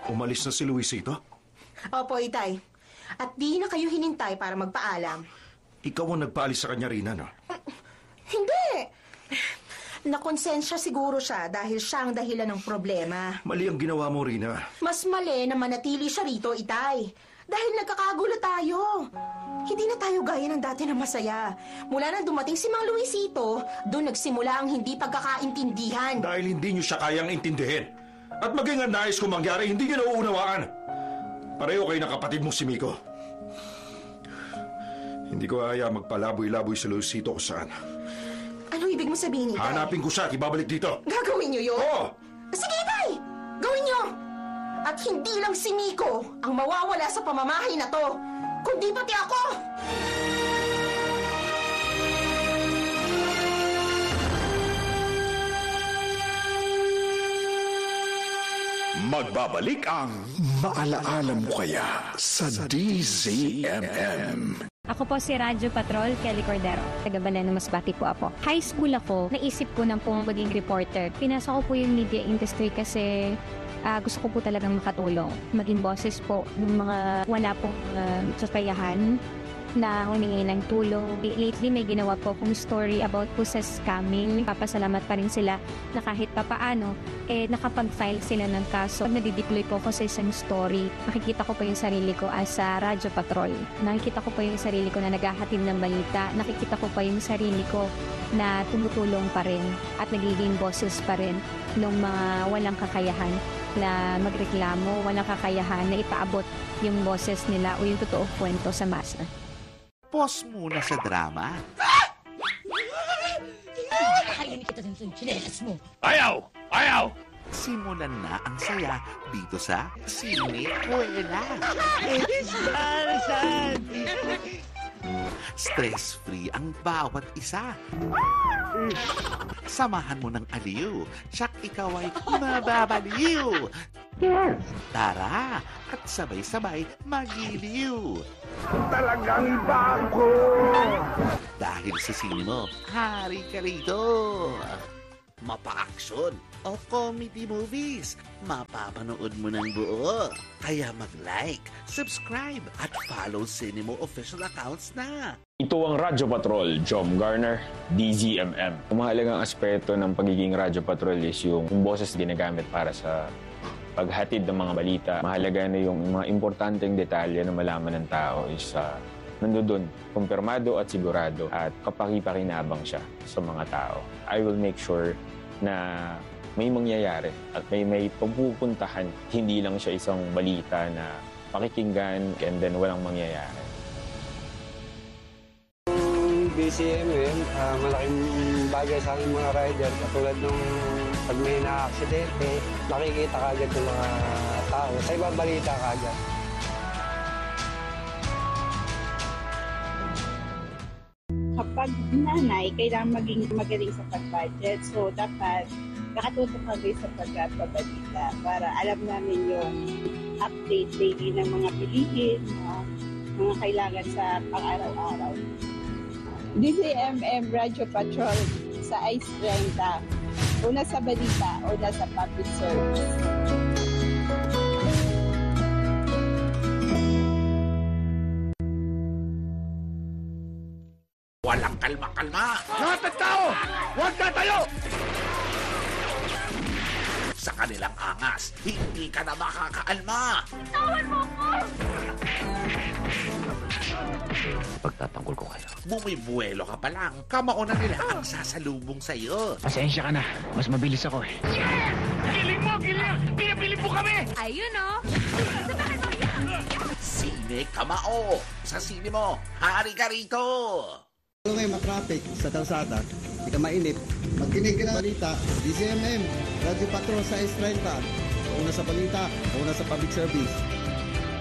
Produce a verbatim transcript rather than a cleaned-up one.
Umalis na si Luisito? Opo, Itay. At di na kayo hinintay para magpaalam. Ikaw ang nagpaalis sa kanya, Rina, no? Hindi! Nakonsensya siguro siya dahil siya ang dahilan ng problema. Mali ang ginawa mo, Rina. Mas mali na manatili siya rito, Itay. Dahil nagkakagulo tayo. Hindi na tayo gaya ng dati na masaya. Mula nang dumating si Mang Luisito, doon nagsimula ang hindi pagkakaintindihan. Dahil hindi niyo siya kayang intindihin. At maging ang nais kong mangyari, hindi niyo nauunawaan. Pareho kayo ng kapatid mo si Miko. Hindi ko haya magpalaboy-laboy si Luisito kung saan. Ano ibig mo sabihin, Itay? Hanapin ko siya at ibabalik dito. Gagawin niyo yun? Oo! Sige, Itay! Gawin niyo! At hindi lang si Miko ang mawawala sa pamamahay na to, kundi pati ako! Magbabalik ang Maalaala Mo Kaya sa D Z M M. Ako po si Radyo Patrol, Kelly Cordero. Taga Baleno, Masbate po ako. High school ako, naisip ko na po maging reporter. Pinasok ko po yung media industry kasi uh, gusto ko po talagang makatulong. Maging boses po ng mga wala pong uh, kakayahan na humingi ng tulong. Lately, may ginawa po akong story about po sa scamming. Papasalamat pa rin sila na kahit papaano, eh, nakapag-file sila ng kaso. Pag nadideploy po ako sa isang story, nakikita ko po yung sarili ko as a Radyo Patrol. Nakikita ko po yung sarili ko na naghahatid ng balita. Nakikita ko po yung sarili ko na tumutulong pa rin at nagiging boses pa rin ng mga walang kakayahan na magreklamo, walang kakayahan na ipaabot yung boses nila o yung totoong kwento sa masa. Pause muna sa drama. Kakainin kita sa chinelas mo. Ayaw! Ayaw! Simulan na ang saya dito sa Sinekwela. Stress-free ang bawat isa. Samahan mo ng aliw. Tsak ikaw ay mababaliw. Tara at sabay-sabay magiliw. Talagang iba ako! Dahil sa sine mo, hari ka rito. Mapa-action o comedy movies, mapapanood mo ng buo. Kaya mag-like, subscribe at follow Cinemo official accounts na. Ito ang Radyo Patrol, Jom Garner, D Z M M. Ang mahalagang aspeto ng pagiging Radyo Patrol is yung, yung boses ginagamit para sa paghatid ng mga balita. Mahalaga na yung mga importanteng detalye na malaman ng tao is uh, nandoon, kumpirmado at sigurado at kapaki-pakinabang siya sa mga tao. I will make sure na may mangyayari at may may pagpupuntahan. Hindi lang siya isang balita na pakikinggan and then walang mangyayari. B C M M, uh, malaking bagay sa aking mga rider. Katulad nung pag may na-aksidente, nakikita ka agad ng mga tao. Sa ibang balita ka agad. Kapag nanay, kailangan maging magaling sa pag-budget. So, dapat nakatutok kami sa pagbabalita para alam namin yung update daily ng mga bilihin, uh, mga kailangan sa pang-araw-araw. D Z M M Radio Patrol sa Ice Renta. Una sa balita, una sa public service. Walang kalma-kalma. Lahat ng tao! Huwag tatayo! Sa kanilang angas, hindi ka na makakaalma. Tawan mo ko! Pagtatanggol ko kayo. Bumibuelo ka pa lang, kamao na nila ang sasalubong sa'yo. Pasensya ka na. Mas mabilis ako eh. Yes! Giling mo! Giling! Pinabilib mo kami! Ayun o! Sabahan mo yan! Sine Kamao. Sa sine mo, hari ka rito. Kung may matraffic sa kalsada, hindi ka mainip, magkinig ka na balita, D Z M M, Radio Patrol sa Ice Renta. Una sa balita, una sa public service.